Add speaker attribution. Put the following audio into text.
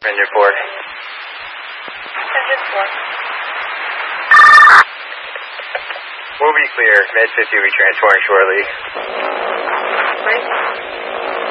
Speaker 1: Engine 4.
Speaker 2: Engine 4.
Speaker 1: We'll be clear. Med 50 will be transporting shortly.
Speaker 2: Right.